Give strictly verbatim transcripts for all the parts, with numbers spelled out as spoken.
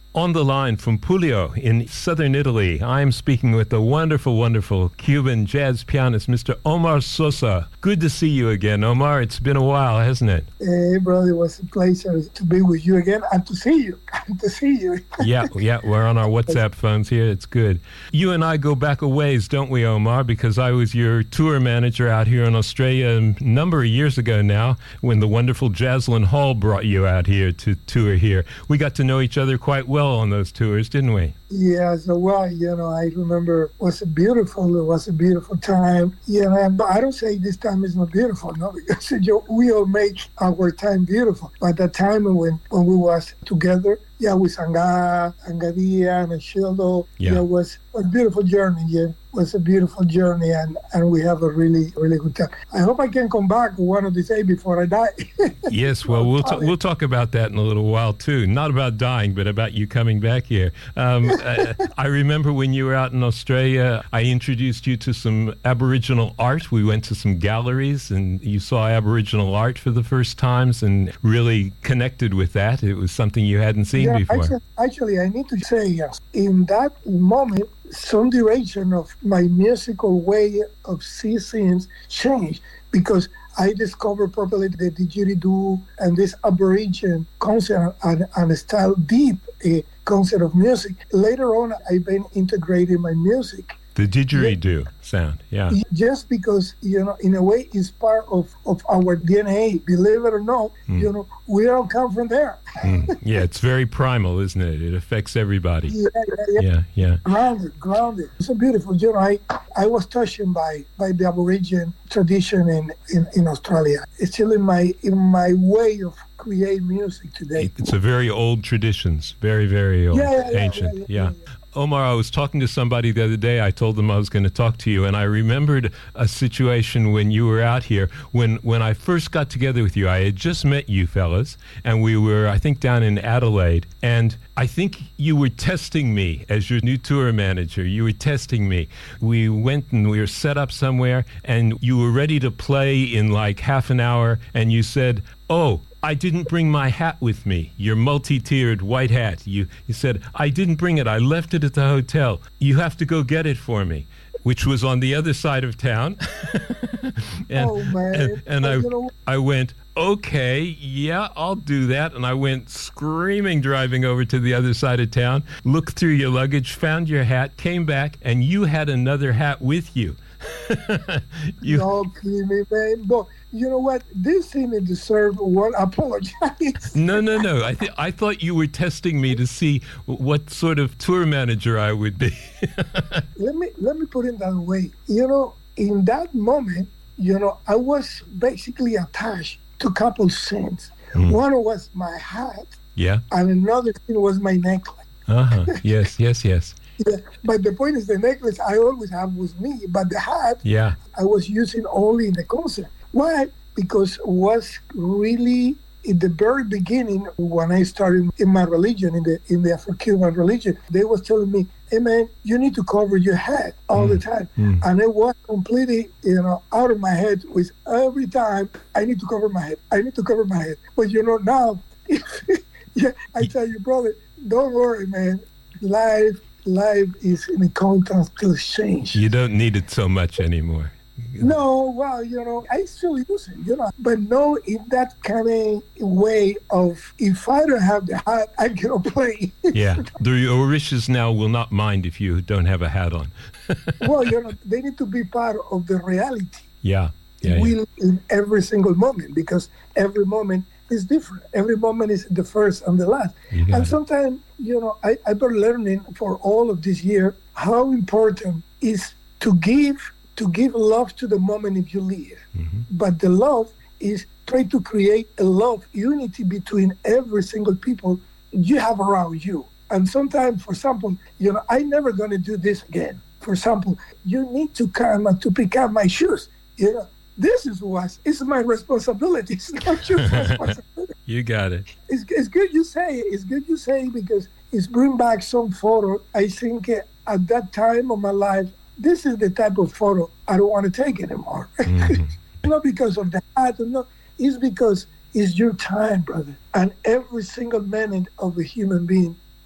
On the line from Puglia in southern Italy, I'm speaking with the wonderful, wonderful Cuban jazz pianist, Mister Omar Sosa. Good to see you again, Omar. It's been a while, hasn't it? Hey, brother, it was a pleasure to be with you again and to see you. And to see you. yeah, yeah, we're on our WhatsApp phones here. It's good. You and I go back a ways, don't we, Omar? Because I was your tour manager out here in Australia a number of years ago now when the wonderful Jaslyn Hall brought you out here to tour here. We got to know each other quite well on those tours, didn't we? Yeah, so well, you know, I remember it was a beautiful, it was a beautiful time. Yeah, and I don't say this time is not beautiful, no, because you know, we all make our time beautiful. But the time when, when we was together, yeah, with Anga, Angadia, and Shildo, yeah, yeah, it was a beautiful journey, yeah. It was a beautiful journey, and, and we have a really, really good time. I hope I can come back one of these days before I die. Yes, well, we'll, ta- we'll talk about that in a little while, too. Not about dying, but about you coming back here. Um, uh, I remember when you were out in Australia, I introduced you to some Aboriginal art. We went to some galleries, and you saw Aboriginal art for the first times and really connected with that. It was something you hadn't seen yeah, before. Actually, actually, I need to say, yes, in that moment, some direction of my musical way of seeing things changed because I discovered properly the didgeridoo and this Aboriginal concept and, and style, deep uh, concept of music. Later on, I've been integrating my music. The didgeridoo yeah. sound, yeah. Just because, you know, in a way, it's part of, of our D N A. Believe it or not, mm. you know, we all come from there. mm. Yeah, it's very primal, isn't it? It affects everybody. Yeah, yeah, yeah. yeah, yeah. Grounded, grounded. It's so beautiful. You know, I, I was touched by, by the Aboriginal tradition in, in, in Australia. It's still in my in my way of create music today. It's a very old traditions, very, very old, yeah, yeah, ancient, yeah. yeah, yeah. yeah, yeah. Omar, I was talking to somebody the other day. I told them I was going to talk to you, and I remembered a situation when you were out here. When when I first got together with you, I had just met you fellas, and we were, I think, down in Adelaide, and I think you were testing me as your new tour manager. You were testing me. We went and we were set up somewhere, and you were ready to play in like half an hour, and you said, oh, I didn't bring my hat with me, your multi-tiered white hat. You you said, I didn't bring it. I left it at the hotel. You have to go get it for me, which was on the other side of town. and, oh, man. And, and I, I went, okay, yeah, I'll do that. And I went screaming, driving over to the other side of town, looked through your luggage, found your hat, came back, and you had another hat with you. you Don't kill me, man. But you know what? This thing deserves one apology. no, no, no. I th- I thought you were testing me to see what sort of tour manager I would be. let me let me put it that way. You know, in that moment, you know, I was basically attached to a couple things. Mm. One was my hat. Yeah. And another thing was my necklace. Uh-huh. Yes, yes, yes. Yeah, but the point is the necklace I always have with me, but the hat yeah. I was using only in the concert. Why? Because it was really in the very beginning when I started in my religion, in the in the Afro-Cuban religion, they was telling me, hey man, you need to cover your head all mm. the time. Mm. And it was completely, you know, out of my head with every time I need to cover my head. I need to cover my head. But you know, now, yeah, I tell you, brother, don't worry, man. Life Life is in a constant change. You don't need it so much anymore. No, well, you know, I still use it, you know, but no, in that kind of way of if I don't have the hat, I cannot play. Yeah, the Orishas now will not mind if you don't have a hat on. Well, you know, they need to be part of the reality. Yeah, yeah. We yeah. live in every single moment because every moment is different. Every moment is the first and the last. And sometimes, you know, I, I've been learning for all of this year how important is to give to give love to the moment if you live. Mm-hmm. But the love is try to create a love, unity between every single people you have around you. And sometimes, for example, you know, I'm never going to do this again. For example, you need to come and to pick up my shoes. You know, this is what it's my responsibility. It's not your responsibility. You got it. It's, it's good you say it. It's good you say it because it's bring back some photo. I think uh, at that time of my life, this is the type of photo I don't want to take anymore. Mm-hmm. Not because of the hat, no. It's because it's your time, brother. And every single minute of a human being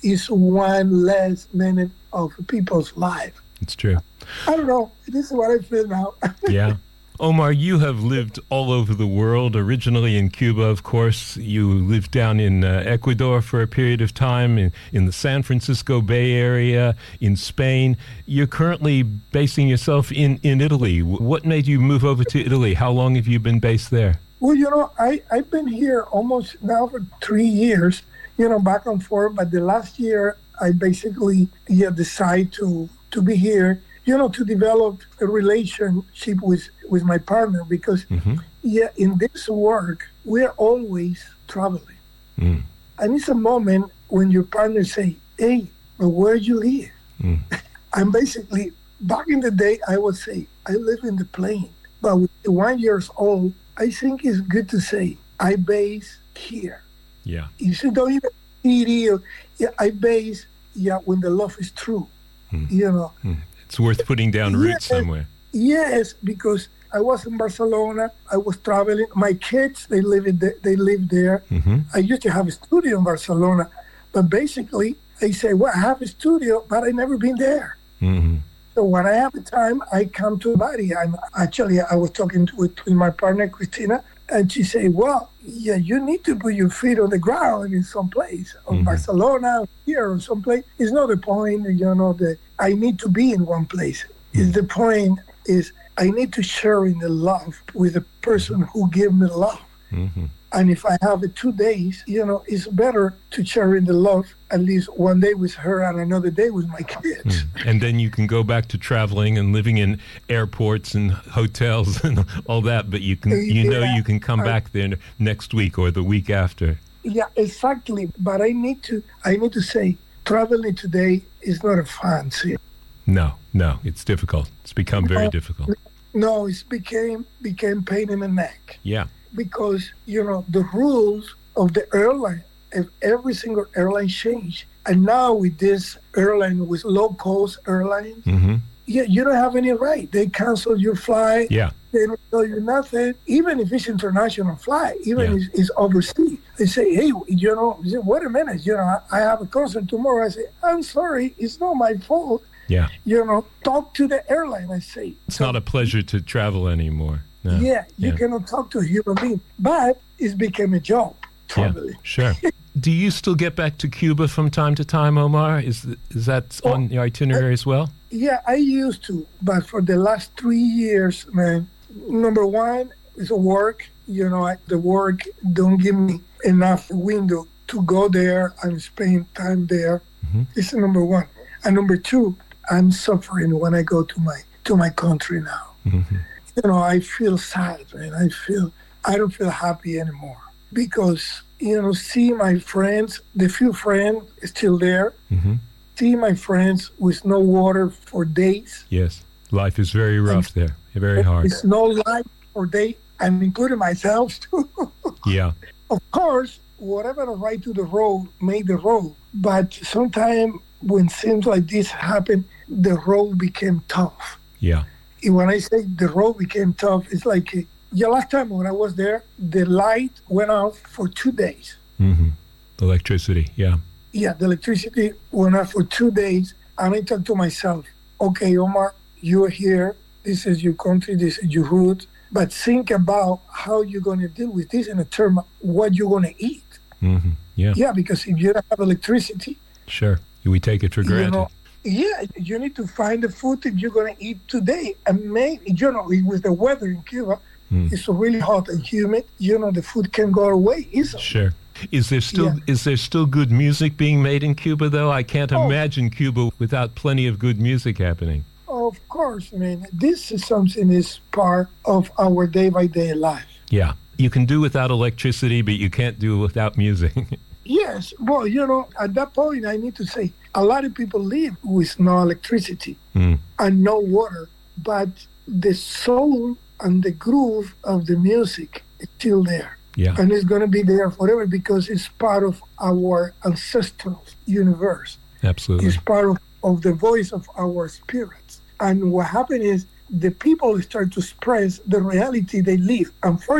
is one less minute of people's life. It's true. I don't know. This is what I feel now. Yeah. Omar, you have lived all over the world, originally in Cuba, of course. You lived down in uh, Ecuador for a period of time, in, in the San Francisco Bay Area, in Spain. You're currently basing yourself in, in Italy. What made you move over to Italy? How long have you been based there? Well, you know, I, I've been here almost now for three years, you know, back and forth. But the last year, I basically yeah, decided to, to be here, you know, to develop a relationship with, with my partner. Because, mm-hmm. yeah, in this work, we're always traveling. Mm. And it's a moment when your partner say, hey, but where do you live? Mm. And basically, back in the day, I would say, I live in the plane. But with one years old, I think it's good to say, I base here. Yeah. You see, don't even city or, yeah, I base, yeah, when the love is true, mm. you know. Mm. It's worth putting down roots yes, somewhere. Yes, because I was in Barcelona. I was traveling. My kids, they live in the, they live there. Mm-hmm. I used to have a studio in Barcelona. But basically, I say, well, I have a studio, but I never been there. Mm-hmm. So when I have the time, I come to Bari. And actually, I was talking to, with, with my partner, Christina, and she said, well, yeah, you need to put your feet on the ground in some place, or mm-hmm. Barcelona, here, or someplace. It's not the point, you know, that I need to be in one place. Mm-hmm. It's the point is I need to share in the love with the person who gave me love. Mm-hmm. And if I have it two days, you know, it's better to share in the love at least one day with her and another day with my kids. Mm. And then you can go back to traveling and living in airports and hotels and all that, but you can, you know, yeah, you can come I, back there next week or the week after. Yeah, exactly. But I need to, I need to say, traveling today is not a fancy. No, no, it's difficult. It's become very no, difficult. No, it's became became pain in the neck. Yeah. Because, you know, the rules of the airline, if every single airline changed. And now with this airline, with low-cost airlines, mm-hmm. yeah, you don't have any right. They cancel your flight. Yeah. They don't tell you nothing. Even if it's international flight, even yeah. if it's overseas. They say, hey, you know, wait a minute, you know, I, I have a concert tomorrow. I say, I'm sorry, it's not my fault. Yeah. You know, talk to the airline, I say. It's so, not a pleasure to travel anymore. No. Yeah, you yeah. cannot talk to a human being. But it's become a job, traveling. Yeah, sure. Do you still get back to Cuba from time to time, Omar? Is is that oh, on your itinerary uh, as well? Yeah, I used to. But for the last three years, man, number one is work. You know, I, the work don't give me enough window to go there and spend time there. Mm-hmm. It's number one. And number two, I'm suffering when I go to my to my country now. Mm-hmm. You know, I feel sad, man. I feel, I don't feel happy anymore because, you know, see my friends, the few friends still there, mm-hmm. see my friends with no water for days. Yes, life is very rough and there, very hard. There's no life for days, and including myself too. Yeah. Of course, whatever the right to the road made the road, but sometimes when things like this happen, the road became tough. Yeah. When I say the road became tough, it's like, yeah, last time when I was there, the light went off for two days. Mm-hmm. Electricity, yeah. Yeah, the electricity went off for two days. And I thought to myself, okay, Omar, you're here. This is your country. This is your root. But think about how you're going to deal with this in a term of what you're going to eat. Mm-hmm. Yeah. Yeah, because if you don't have electricity. Sure. We take it for granted. You know, yeah, you need to find the food that you're going to eat today. And maybe, you know, with the weather in Cuba, mm. it's really hot and humid. You know, the food can go away easily. Sure. Is there still yeah. is there still good music being made in Cuba, though? I can't oh. imagine Cuba without plenty of good music happening. Of course, I mean, this is something is part of our day-by-day life. Yeah. You can do without electricity, but you can't do without music. Yes. Well, you know, at that point, I need to say, a lot of people live with no electricity mm. and no water, but the soul and the groove of the music is still there. Yeah. And it's going to be there forever because it's part of our ancestral universe. Absolutely. It's part of, of the voice of our spirits. And what happened is the people start to express the reality they live.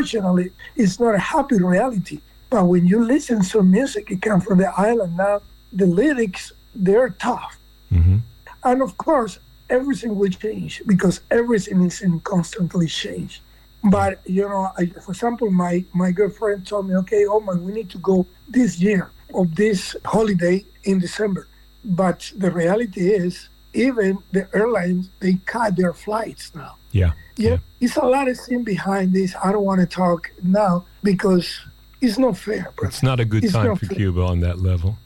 Unfortunately, it's not a happy reality. But when you listen to music, it comes from the island now. the lyrics, they're tough. Mm-hmm. And of course, everything will change because everything is in constantly change. But, you know, I, for example, my, my girlfriend told me, okay, Omar, we need to go this year of this holiday in December. But the reality is, even the airlines, they cut their flights now. Yeah. Yeah. yeah. It's a lot of thing behind this. I don't want to talk now because it's not fair. Brother. It's not a good it's time for fair. Cuba on that level.